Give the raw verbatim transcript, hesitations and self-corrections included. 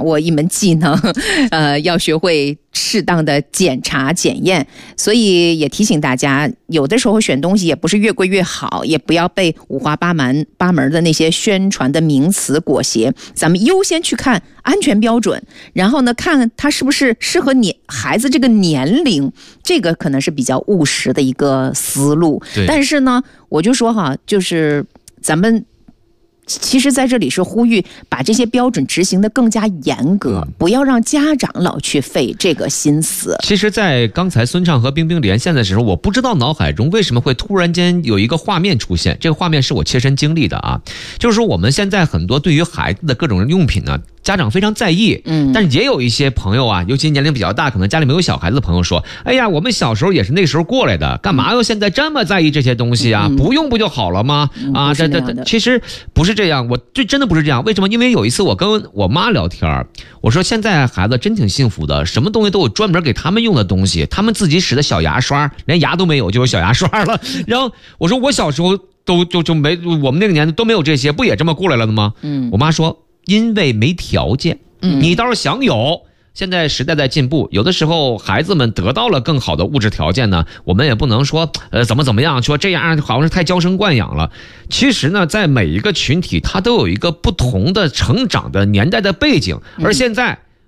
掌握一门技能，呃，要学会适当的检查检验。所以也提醒大家，有的时候选东西也不是越贵越好，也不要被五花八门八门的那些宣传的名词裹挟。咱们优先去看安全标准，然后呢，看它是不是适合你孩子这个年龄，这个可能是比较务实的一个思路。但是呢，我就说哈，就是咱们其实在这里是呼吁把这些标准执行的更加严格，不要让家长老去费这个心思。 其实在刚才孙畅和冰冰连线的时候，我不知道脑海中为什么会突然间有一个画面出现，这个画面是我切身经历的啊，就是说我们现在很多对于孩子的各种用品呢，家长非常在意，嗯，但是也有一些朋友啊，尤其年龄比较大，可能家里没有小孩子的朋友说，哎呀，我们小时候也是那时候过来的，干嘛要现在这么在意这些东西啊？嗯、不用不就好了吗？嗯、啊，这这其实不是这样，我这真的不是这样。为什么？因为有一次我跟我妈聊天，我说现在孩子真挺幸福的，什么东西都有专门给他们用的东西，他们自己使的小牙刷，连牙都没有就有小牙刷了。然后我说我小时候都就就没，我们那个年代都没有这些，不也这么过来了的吗？嗯，我妈说。因为没条件，你倒是想有。现在时代在进步，有的时候孩子们得到了更好的物质条件呢，我们也不能说呃怎么怎么样，说这样好像是太娇生惯养了。其实呢，在每一个群体，它都有一个不同的成长的年代的背景，而现在